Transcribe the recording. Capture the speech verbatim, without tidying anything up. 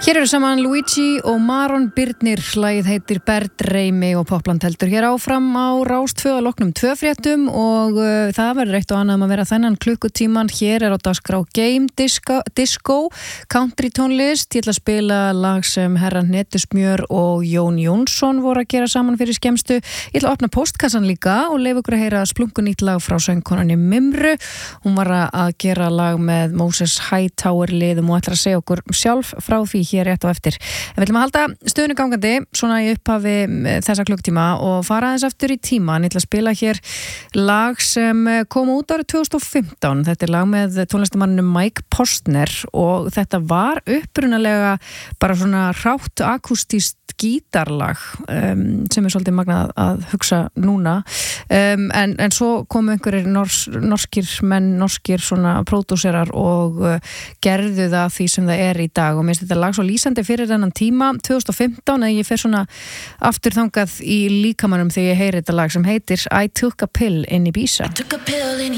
Hér eru saman Luigi og Maron Birnir, lagið heitir Berðreimi og Popland heldur hér áfram á Rás tvö að loknum tvö fréttum og uh, það verður eitt og annað um að vera þennan klukkutíman. Hér er á dagskrá Game Disco, disco country tónlist. Ég ætla að spila lag sem Herran Netusmjör og Jón Jónsson voru að gera saman fyrir skemmstu. Ég ætla að opna postkassan líka og leyfa ykkur að heyra splunkunýtt lag frá söngkonunni Mimru. Hún var að gera lag með Moses Hightower liðum og ætla að segja okkur sjálf frá því hér rétt á eftir. En við ætlum að halda stöðunni gangandi svona í upphafi þessa klukktíma og fara aðeins aftur í tíma. Ég ætla að spila hér lag sem kom út árið tvö þúsund og fimmtán. Þetta er lag með tónlistamanninu Mike Postner og þetta var upprunalega bara svona hrátt akústískt gítarlag um, sem er svolítið magnað að hugsa núna um, en, en svo komu einhverjir nors, norskir menn, norskir svona pródúserar og uh, gerðu það því sem það er í dag og mér finnst þetta lag svo lýsandi fyrir þennan tíma tvö þúsund og fimmtán að ég fer svona aftur þangað í líkamanum þegar ég heyri þetta lag sem heitir I Took a Pill in Ibiza.